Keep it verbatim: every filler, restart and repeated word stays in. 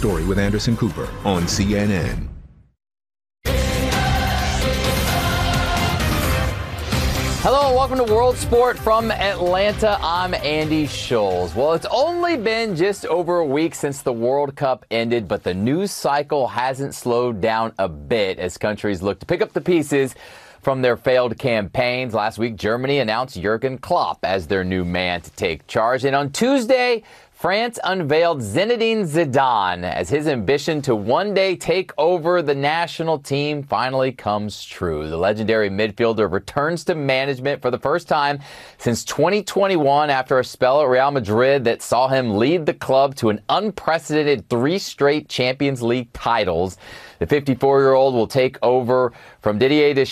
Story with Anderson Cooper on C N N. Hello and welcome to World Sport from Atlanta. I'm Andy Scholes. Well, it's only been just over a week since the World Cup ended, but the news cycle hasn't slowed down a bit as countries look to pick up the pieces from their failed campaigns. Last week, Germany announced Jurgen Klopp as their new man to take charge. And on Tuesday, France unveiled Zinedine Zidane as his ambition to one day take over the national team finally comes true. The legendary midfielder returns to management for the first time since twenty twenty-one after a spell at Real Madrid that saw him lead the club to an unprecedented three straight Champions League titles. The fifty-four-year-old will take over from Didier Deschamps